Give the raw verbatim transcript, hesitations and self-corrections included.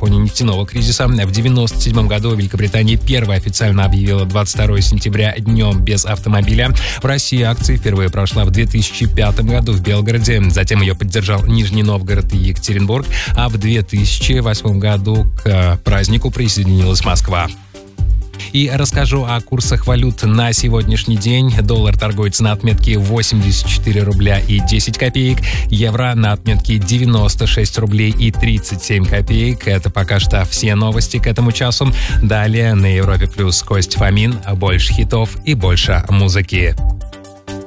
фоне нефтяного кризиса. В девяносто седьмом году Великобритания первая официально объявила двадцать второго сентября днем без автомобиля. В России акция впервые прошла в две тысячи пятом году в Белгороде. Затем ее поддержал Нижний Новгород и Екатеринбург. А в две тысячи восьмом году к празднику присоединилась Москва. И расскажу о курсах валют на сегодняшний день. Доллар торгуется на отметке восемьдесят четыре рубля и десять копеек. Евро на отметке девяносто шесть рублей и тридцать семь копеек. Это пока что все новости к этому часу. Далее на Европе Плюс Кость Фомин. Больше хитов и больше музыки.